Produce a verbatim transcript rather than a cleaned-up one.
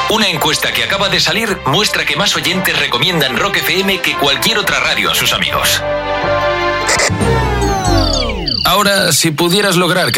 Una encuesta que acaba de salir muestra que más oyentes recomiendan Rock F M que cualquier otra radio a sus amigos. Ahora, si pudieras lograr que